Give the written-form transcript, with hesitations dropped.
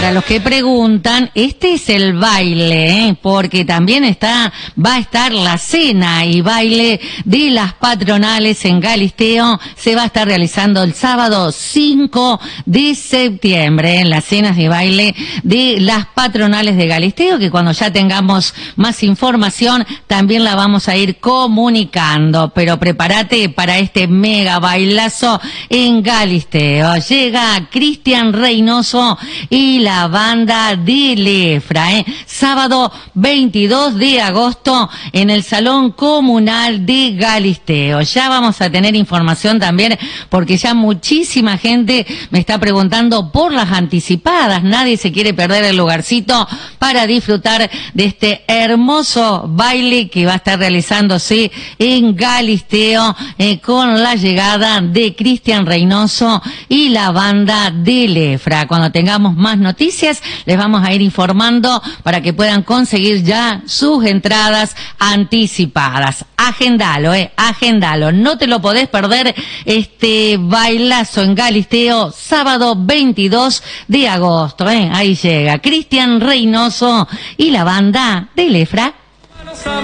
para los que preguntan, este es el baile, porque también va a estar la cena y baile de las patronales en Galisteo. Se va a estar realizando el sábado 5 de septiembre en las cenas de baile de las patronales de Galisteo, que cuando ya tengamos más información también la vamos a ir comunicando. Pero prepárate para este mega bailazo en Galisteo. Llega Cristian Reynoso y la banda de Lefra, sábado 22 de agosto en el Salón Comunal de Galisteo. Ya vamos a tener información también, porque ya muchísima gente me está preguntando por las anticipadas. Nadie se quiere perder el lugarcito para disfrutar de este hermoso baile que va a estar realizándose en Galisteo, con la llegada de Cristian Reynoso y la banda de Lefra. Cuando tengamos más noticias, les vamos a ir informando para que puedan conseguir ya sus entradas anticipadas. Agendalo, no te lo podés perder, este bailazo en Galisteo, sábado 22 de agosto. Ahí llega Cristian Reynoso y la banda de Lefra.